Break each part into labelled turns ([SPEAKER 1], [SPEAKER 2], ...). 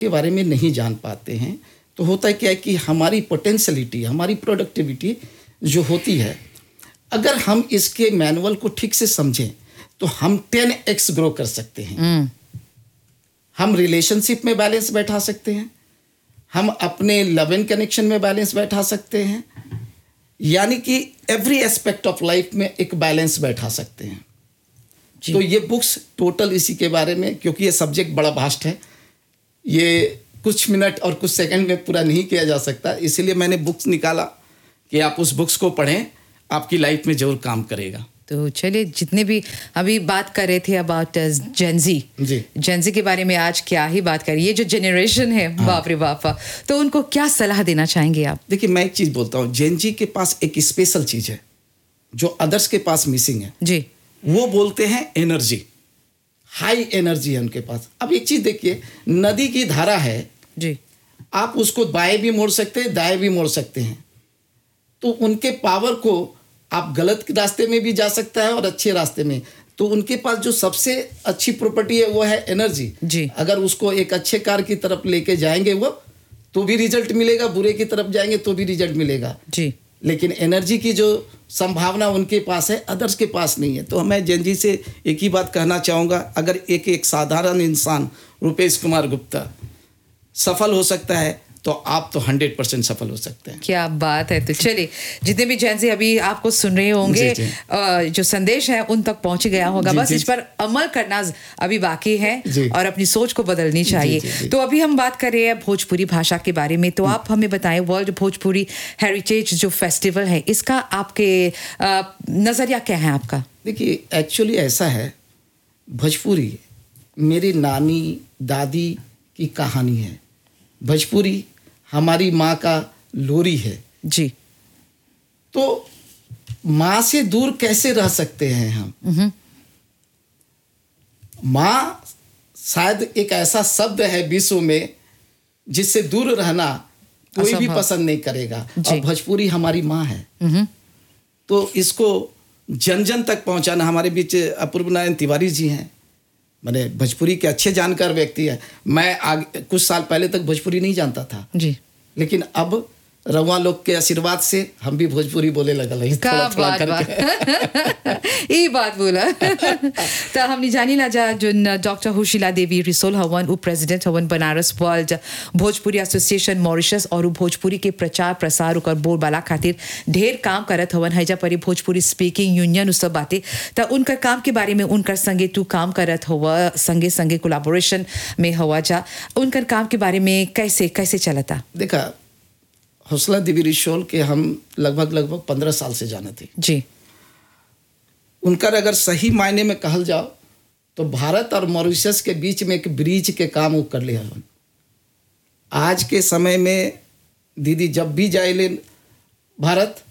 [SPEAKER 1] के बारे में नहीं जान पाते हैं, तो होता क्या है कि हमारी पोटेंशियलिटी, हमारी प्रोडक्टिविटी जो होती है, अगर हम इसके मैनुअल को ठीक से समझें तो हम 10x ग्रो कर सकते हैं। हम रिलेशनशिप में बैलेंस बैठा सकते हैं, हम अपने लव एंड कनेक्शन में बैलेंस बैठा सकते हैं, यानी कि एवरी एस्पेक्ट ऑफ लाइफ में एक बैलेंस बैठा सकते हैं। तो ये बुक्स टोटल इसी के बारे में, क्योंकि ये सब्जेक्ट बड़ा वास्ट है, ये कुछ मिनट और कुछ सेकंड में पूरा नहीं किया जा सकता, इसीलिए मैंने बुक्स निकाला कि आप उस बुक्स को पढ़ें, आपकी लाइफ में जरूर काम करेगा।
[SPEAKER 2] तो चलिए, जितने भी अभी बात कर रहे थे अबाउट जेनजी के बारे में, आज क्या ही बात करें, ये जो जनरेशन है, बाप रे बाप, तो उनको क्या सलाह देना चाहेंगे आप?
[SPEAKER 1] देखिए, मैं एक चीज़ बोलता हूँ, जेनजी के पास एक स्पेशल चीज़ है जो अदर्स के पास मिसिंग है
[SPEAKER 2] जी।
[SPEAKER 1] वो बोलते हैं एनर्जी, हाई एनर्जी है उनके पास। अब एक चीज़ देखिए, नदी की धारा है
[SPEAKER 2] जी, आप
[SPEAKER 1] उसको बाएं भी मोड़ सकते हैं, दाएं भी मोड़ सकते हैं, तो उनके पावर को आप गलत रास्ते में भी जा सकता है और अच्छे रास्ते में। तो उनके पास जो सबसे अच्छी प्रॉपर्टी है वो है एनर्जी
[SPEAKER 2] जी।
[SPEAKER 1] अगर उसको एक अच्छे कार की तरफ लेके जाएंगे वो तो भी रिजल्ट मिलेगा, बुरे की तरफ जाएंगे तो भी रिजल्ट मिलेगा जी। लेकिन एनर्जी की जो संभावना उनके पास है, अदर्स के पास नहीं है। तो मैं जेनजी से एक ही बात कहना चाहूँगा, अगर एक साधारण इंसान रुपेश कुमार गुप्ता सफल हो सकता है तो आप तो 100% सफल हो सकते हैं।
[SPEAKER 2] क्या बात है। तो चलिए, जितने भी जैन से अभी आपको सुन रहे होंगे, जो संदेश है उन तक पहुंच गया होगा, बस इस पर अमल करना अभी बाकी है और अपनी सोच को बदलनी चाहिए। तो अभी हम बात कर रहे हैं भोजपुरी भाषा के बारे में, तो आप हमें बताएं, वर्ल्ड भोजपुरी हेरिटेज जो फेस्टिवल है, इसका आपके नज़रिया क्या है आपका?
[SPEAKER 1] देखिए, एक्चुअली ऐसा है, भोजपुरी मेरी नानी दादी की कहानी है, भोजपुरी हमारी माँ का लोरी है
[SPEAKER 2] जी।
[SPEAKER 1] तो माँ से दूर कैसे रह सकते हैं हम? माँ शायद एक ऐसा शब्द है विश्व में जिससे दूर रहना कोई भी पसंद नहीं करेगा, और भोजपुरी हमारी माँ है। तो इसको जन जन तक पहुँचाना, हमारे बीच अपूर्व नारायण तिवारी जी हैं, मैंने भोजपुरी के अच्छे जानकार व्यक्ति है। मैं कुछ साल पहले तक भोजपुरी नहीं जानता था जी, लेकिन अब रवा लोग के आशीर्वाद से हम भी भोजपुरी बोले लगल है, थोड़ा करके।
[SPEAKER 2] ये बात बोला। तो हमने जानी ला जा जो डॉक्टर हुशीला देवी रिसोल हवन, उप प्रेसिडेंट हवन Banaras world Bhojpuri association Mauritius, और भोजपुरी के प्रचार प्रसार और बोलबाला खातिर ढेर काम करत हवन। हैजा परी भोजपुरी स्पीकिंग यूनियन उस सब बातें, तो उनका काम के बारे में, उनकर संगे तू काम करत हुआ, संगे संगे कोलाबोरेशन में हुआ जा, उनकर काम के बारे में कैसे कैसे चलता?
[SPEAKER 1] देखा, हुसला देवी रिसोल के हम लगभग 15 साल से जाने थे
[SPEAKER 2] जी।
[SPEAKER 1] उनका अगर सही मायने में कहल जाओ तो भारत और मॉरिशस के बीच में एक ब्रिज के काम वो कर लिया। आज के समय में दीदी जब भी जाए भारत,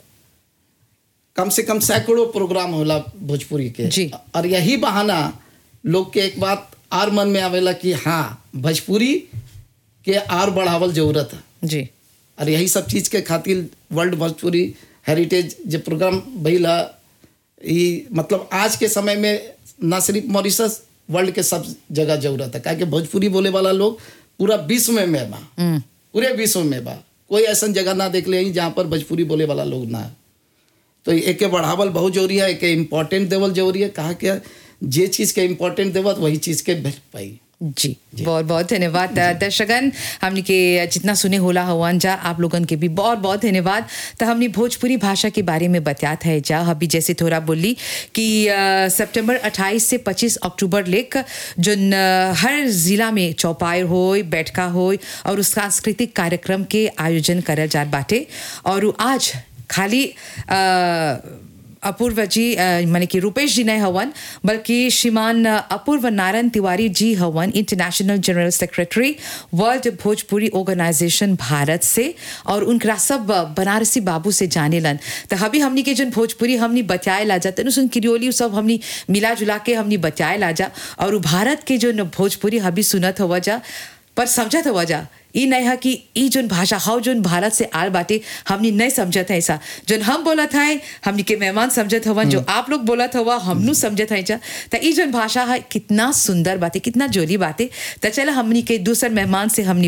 [SPEAKER 1] कम से कम सैकड़ों प्रोग्राम होला भोजपुरी के
[SPEAKER 2] जी।
[SPEAKER 1] और यही बहाना लोग के एक बात और मन में आवेला कि हाँ, भोजपुरी के और बढ़ावल जरूरत है
[SPEAKER 2] जी।
[SPEAKER 1] और यही सब चीज़ के खातिर वर्ल्ड भोजपुरी हेरिटेज जो प्रोग्राम भइला, ये मतलब आज के समय में ना सिर्फ मॉरिशस, वर्ल्ड के सब जगह जरूरत है, क्योंकि भोजपुरी बोले वाला लोग पूरा विश्व में बा, पूरे विश्व में बा। कोई ऐसा जगह ना देख ले जहाँ पर भोजपुरी बोले वाला लोग ना है। तो एक बढ़ावल बहुत जरूरी है, एक इम्पोर्टेंट देवल जरूरी है। कहा क्या, जे चीज़ के इम्पोर्टेंट देवत वही चीज़ के भेज पाई
[SPEAKER 2] जी। बहुत बहुत धन्यवाद दर्शकन, हमने के जितना सुने होला हवन जा, आप लोगन के भी बहुत बहुत धन्यवाद। तो हमने भोजपुरी भाषा के बारे में बताया है जा, अभी जैसे थोड़ा बोली कि सितंबर 28 से 25 अक्टूबर लेक जो हर जिला में चौपाई होय, बैठका होय और उस सांस्कृतिक कार्यक्रम के आयोजन करल जात बाटे। और आज खाली अपूर्व जी माने कि रुपेश जी नहीं हवन, बल्कि श्रीमान अपूर्व नारायण तिवारी जी हवन, international general secretary world Bhojpuri organisation Bharat से, और उनका सब बनारसी बाबू से जाने लन। तो अभी हमनी के जन भोजपुरी हमनी बचाए ला जा, तेन सुन किरियोली सब हमनी मिला जुला के हमनी बचाए ला जा, और भारत के जो भोजपुरी हबी सुनत हुआ जा, पर समझत हुआ जा, ई नहीं है कि ई जोन भाषा हाउ जोन भारत से आल बाटे हमनी नहीं समझत है। ऐसा जोन हम बोलत है, हमनी के मेहमान समझत हवन, जो आप लोग बोलत हवा हमनू समझत है। तो ई जोन भाषा है कितना सुंदर बातें, कितना जोली बातें। तो चला हमनी के दूसर मेहमान से हमनी